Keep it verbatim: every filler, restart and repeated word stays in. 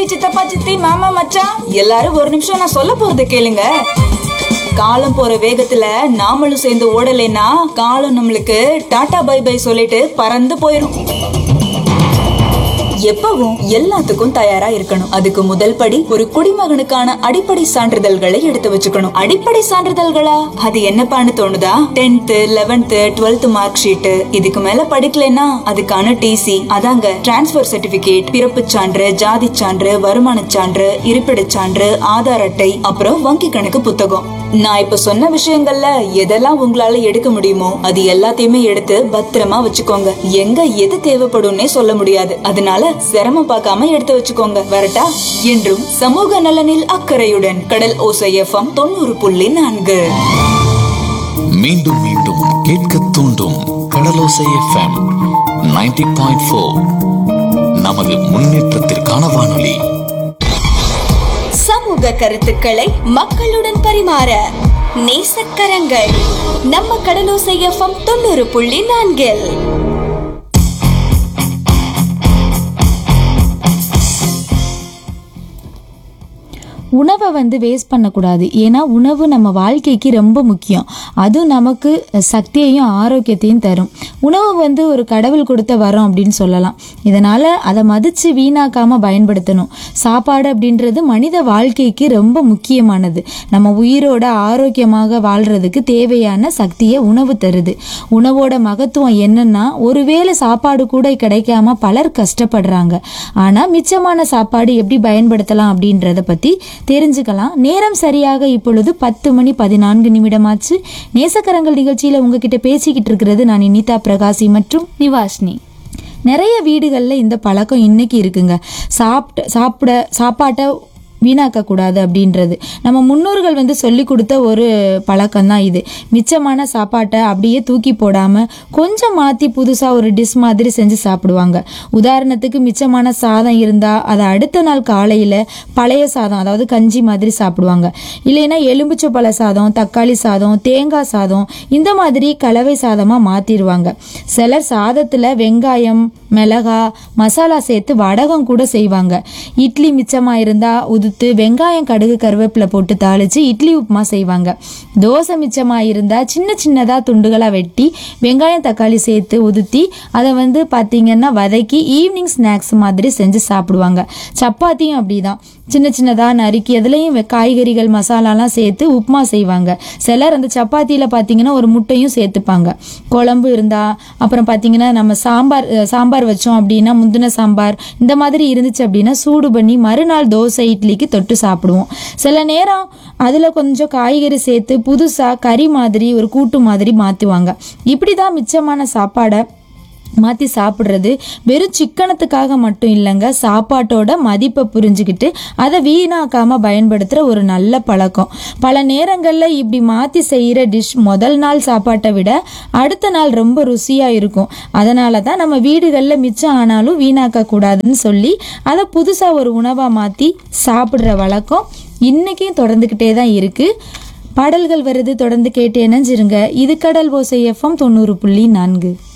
சித்தப்பா, சித்தி, மாமா, மச்சான் எல்லாரும் ஒரு நிமிஷம் நான் சொல்ல போறத கேளுங்க. காலம் போற வேகத்துல நாமளும் சேர்ந்து ஓடலைன்னா காலம் நம்மளுக்கு டாடா பை பை சொல்லிட்டு பறந்து போயிரும். எப்பவும் எல்லாத்துக்கும் தயாரா இருக்கணும். அதுக்கு முதல் படி ஒரு குடிமகனுக்கான அடிப்படை சான்றிதழ்களை எடுத்து வச்சுக்கணும். அடிப்படை சான்றிதழ்களா? அது என்னப்பான்னு தோணுதா? Tenth eleventh twelfth mark sheet, இதுக்கு மேல படிக்கலன்னா அதுக்கான டிசி, அதாங்க டிரான்ஸ்பர் சர்டிபிகேட், பிறப்பு சான்று, ஜாதி சான்று, வருமான சான்று, இருப்பிடச் சான்று, ஆதார் அட்டை, அப்புறம் வங்கி கணக்கு புத்தகம். நான் இப்ப சொன்ன விஷயங்கள்ல எதெல்லாம் உங்களால எடுக்க முடியுமோ அது எல்லாத்தையுமே எடுத்து பத்திரமா வச்சுக்கோங்க. எங்க எது தேவைப்படும்னே சொல்ல முடியாது, அதனால சிரமம் பார்க்காம எடுத்து வச்சுக்கோங்க. வரட்டா? என்றும் சமூக நலனில் அக்கறையுடன் கடல் ஓசை எஃப்எம் தொண்ணூறு புள்ளி நான்கு. மீண்டும் மீண்டும் கேட்க தூண்டும் கடலோசை எஃப்எம் நைன்டி பாயிண்ட் ஃபோர். நமது முன்னேற்றத்திற்கான வானொலி. சமூக கருத்துக்களை மக்களுடன் பரிமாற நேசக்கரங்கள் நம்ம கடலோசை எஃப்எம் தொண்ணூறு புள்ளி நான்கில். உணவை வந்து வேஸ்ட் பண்ணக்கூடாது. ஏன்னா உணவு நம்ம வாழ்க்கைக்கு ரொம்ப முக்கியம். அதுவும் நமக்கு சக்தியையும் ஆரோக்கியத்தையும் தரும். உணவு வந்து ஒரு கடவுள் கொடுத்த வரம் அப்படின்னு சொல்லலாம். இதனால் அதை மதித்து வீணாக்காமல் பயன்படுத்தணும். சாப்பாடு அப்படின்றது மனித வாழ்க்கைக்கு ரொம்ப முக்கியமானது. நம்ம உயிரோட ஆரோக்கியமாக வாழ்கிறதுக்கு தேவையான சக்தியை உணவு தருது. உணவோட மகத்துவம் என்னன்னா, ஒருவேளை சாப்பாடு கூட கிடைக்காம பலர் கஷ்டப்படுறாங்க. ஆனால் மிச்சமான சாப்பாடு எப்படி பயன்படுத்தலாம் அப்படின்றத பற்றி தெரிஞ்சுக்கலாம். நேரம் சரியாக இப்பொழுது பத்து மணி பதினான்கு நிமிடமாச்சு. நேசக்கரங்கள் நிகழ்ச்சியில உங்ககிட்ட பேசிக்கிட்டு இருக்கிறது நான் இனிதா பிரகாசி மற்றும் நிவாஷினி. நிறைய வீடுகளில் இந்த பழக்கம் இன்னைக்கு இருக்குங்க. சாப்பிட்ட சாப்பிட சாப்பாட்டை வீணாக்க கூடாது அப்படின்றது நம்ம முன்னோர்கள் வந்து சொல்லி கொடுத்த ஒரு பழக்கம் தான் இது. மிச்சமான சாப்பாட்டை அப்படியே தூக்கி போடாமல் கொஞ்சம் மாற்றி புதுசாக ஒரு டிஷ் மாதிரி செஞ்சு சாப்பிடுவாங்க. உதாரணத்துக்கு மிச்சமான சாதம் இருந்தால் அதை அடுத்த நாள் காலையில் பழைய சாதம், அதாவது கஞ்சி மாதிரி சாப்பிடுவாங்க. இல்லைன்னா எலும்பிச்சை பழ சாதம், தக்காளி சாதம், தேங்காய் சாதம், இந்த மாதிரி கலவை சாதமாக மாற்றிடுவாங்க. சிலர் சாதத்தில் வெங்காயம், மிளகா, மசாலா சேர்த்து வடகம் கூட செய்வாங்க. இட்லி மிச்சமாக இருந்தால் உது வெங்காயம், கடுகு, கருவேப்பிலை போட்டு தாளிச்சு இட்லி உப்புமா செய்வாங்க. தோசை மிச்சமா இருந்தா சின்ன சின்னதா துண்டுகளா வெட்டி வெங்காயம், தக்காளி சேர்த்து உதுத்தி அதை வந்து பாத்தீங்கன்னா வதக்கி ஈவினிங் ஸ்நாக்ஸ் மாதிரி செஞ்சு சாப்பிடுவாங்க. சப்பாத்தியும் அப்படிதான், சின்ன சின்னதா நறுக்கி அதுலயும் காய்கறிகள், மசாலாலாம் சேர்த்து உப்புமா செய்வாங்க. சிலர் அந்த சப்பாத்தியில பாத்தீங்கன்னா ஒரு முட்டையும் சேர்த்துப்பாங்க. குழம்பு இருந்தா, அப்புறம் பாத்தீங்கன்னா நம்ம சாம்பார் சாம்பார் வச்சோம் அப்படின்னா முந்தின சாம்பார் இந்த மாதிரி இருந்துச்சு அப்படின்னா சூடு பண்ணி மறுநாள் தோசை, இட்லிக்கு தொட்டு சாப்பிடுவோம். சில நேரம் அதுல கொஞ்சம் காய்கறி சேர்த்து புதுசா கறி மாதிரி ஒரு கூட்டு மாதிரி மாத்துவாங்க. இப்படிதான் மிச்சமான சாப்பாடை மாற்றி சாப்பிட்றது வெறும் சிக்கனத்துக்காக மட்டும் இல்லைங்க, சாப்பாட்டோட மதிப்பை புரிஞ்சுக்கிட்டு அதை வீணாக்காமல் பயன்படுத்துகிற ஒரு நல்ல பழக்கம். பல நேரங்களில் இப்படி மாற்றி செய்கிற டிஷ் முதல் நாள் சாப்பாட்டை விட அடுத்த நாள் ரொம்ப ருசியாக இருக்கும். அதனால தான் நம்ம வீடுகளில் மிச்சம் ஆனாலும் வீணாக்கக்கூடாதுன்னு சொல்லி அதை புதுசாக ஒரு உணவாக மாற்றி சாப்பிட்ற வழக்கம் இன்றைக்கும் தொடர்ந்துக்கிட்டே தான் இருக்குது. பாடல்கள் வருது, தொடர்ந்து கேட்டு இணைஞ்சிருங்க. இது கடல் ஓசை எஃப்எம் தொண்ணூறு புள்ளி நான்கு.